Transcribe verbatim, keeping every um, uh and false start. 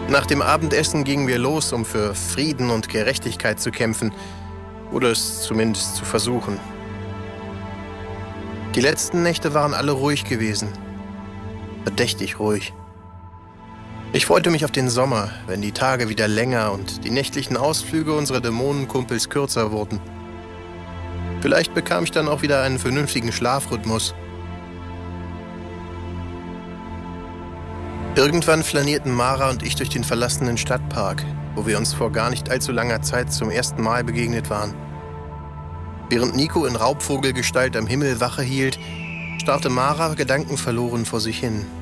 Nach dem Abendessen gingen wir los, um für Frieden und Gerechtigkeit zu kämpfen, oder es zumindest zu versuchen. Die letzten Nächte waren alle ruhig gewesen. Verdächtig ruhig. Ich freute mich auf den Sommer, wenn die Tage wieder länger und die nächtlichen Ausflüge unserer Dämonenkumpels kürzer wurden. Vielleicht bekam ich dann auch wieder einen vernünftigen Schlafrhythmus. Irgendwann flanierten Mara und ich durch den verlassenen Stadtpark, wo wir uns vor gar nicht allzu langer Zeit zum ersten Mal begegnet waren. Während Nico in Raubvogelgestalt am Himmel Wache hielt, starrte Mara gedankenverloren vor sich hin.